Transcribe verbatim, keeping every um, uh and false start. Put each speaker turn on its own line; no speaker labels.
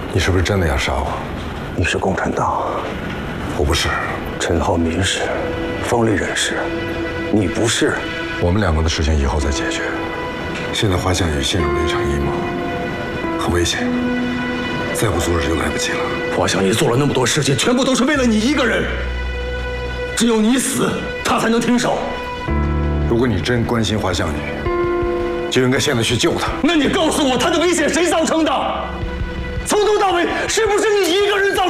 你是不是真的要杀我？
你是共产党，
我不是。
陈浩民士，方力人士，你不是。
我们两个的事情以后再解决。现在华夏宇陷入了一场阴谋，很危险，再不阻止就来不及了。
华夏宇做了那么多事情，全部都是为了你一个人。只有你死，他才能停手。
如果你真关心华夏宇，就应该现在去救她。
那你告诉我，他的危险谁造成的？从头到尾是不是你一个人造成的？